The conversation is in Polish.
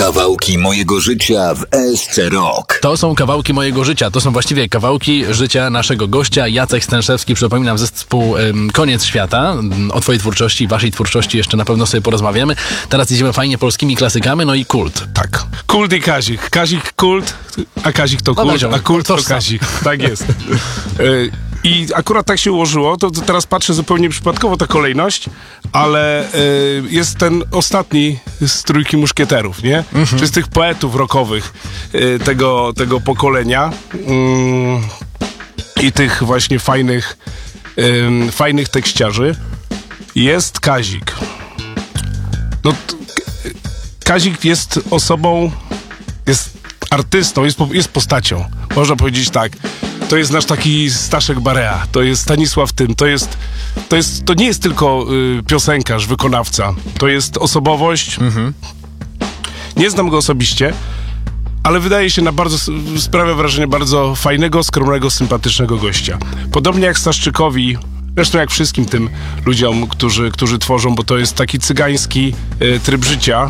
Kawałki mojego życia w ESC Rock. To są kawałki mojego życia, to są właściwie kawałki życia naszego gościa, Jacek Stęszewski, przypominam, zespół Koniec Świata. O twojej twórczości, waszej twórczości jeszcze na pewno sobie porozmawiamy. Teraz idziemy fajnie polskimi klasykami, no i kult. Tak. Kult i Kazik. Kazik kult, a Kazik to kult, a kult to Kazik. Tak jest. I akurat tak się ułożyło, to teraz patrzę zupełnie przypadkowo ta kolejność, ale jest ten ostatni z Trójki Muszkieterów, nie? Czy z tych poetów rockowych tego pokolenia i tych właśnie fajnych tekściarzy jest Kazik. No, Kazik jest osobą, jest artystą, jest postacią. Można powiedzieć tak. To jest nasz taki Staszek Barea, to jest Stanisław Tym, to nie jest tylko piosenkarz, wykonawca, to jest osobowość. Nie znam go osobiście, ale wydaje się sprawia wrażenie bardzo fajnego, skromnego, sympatycznego gościa. Podobnie jak Staszczykowi, zresztą jak wszystkim tym ludziom, którzy tworzą, bo to jest taki cygański tryb życia,